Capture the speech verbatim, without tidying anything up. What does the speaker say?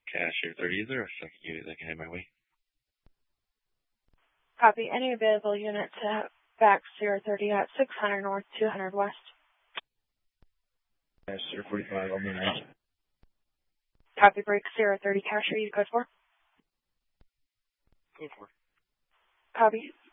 Cash zero thirty, is there a second unit that can head my way? Copy. Any available unit to back zero thirty at six hundred north, two hundred west. Cash zero forty-five, on the range. Copy. Break zero thirty, cash, are you code four? Code four. Copy.